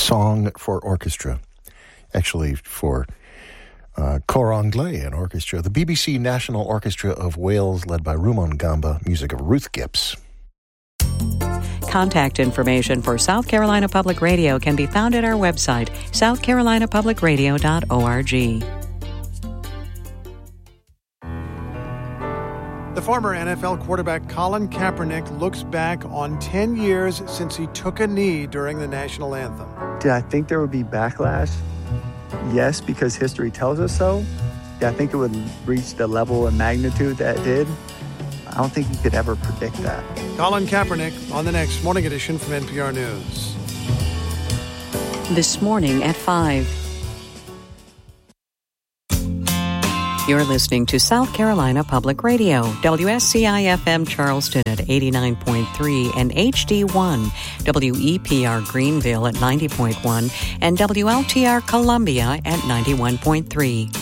song for orchestra, actually for Cor Anglais, an orchestra, the BBC National Orchestra of Wales, led by Rumon Gamba, music of Ruth Gibbs. Contact information for South Carolina Public Radio can be found at our website, southcarolinapublicradio.org. The former NFL quarterback Colin Kaepernick looks back on 10 years since he took a knee during the national anthem. Did I think there would be backlash? Yes, because history tells us so. Did I think it would reach the level and magnitude that it did? I don't think you could ever predict that. Colin Kaepernick on the next Morning Edition from NPR News. This morning at 5. You're listening to South Carolina Public Radio, WSCI-FM Charleston at 89.3 and HD1, WEPR Greenville at 90.1, and WLTR Columbia at 91.3.